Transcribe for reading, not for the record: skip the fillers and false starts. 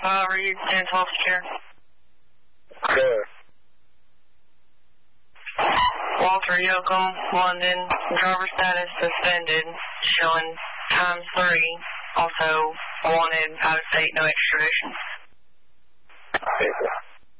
25, read 10-12 secure. Sure. Walter Yoakum, London, driver status suspended, showing ×3, also wanted out of state, no extradition. Okay.